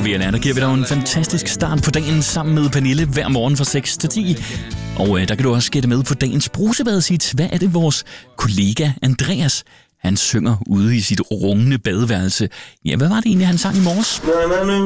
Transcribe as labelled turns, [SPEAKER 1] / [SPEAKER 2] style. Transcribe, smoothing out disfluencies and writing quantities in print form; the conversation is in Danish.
[SPEAKER 1] VNR, der giver vi dig en fantastisk start på dagen sammen med Pernille hver morgen fra 6 til 10. Og der kan du også gætte med på dagens brusebadshit. Hvad er det, vores kollega Andreas, han synger ude i sit rungende badeværelse? Ja, hvad var det egentlig, han sang i morges?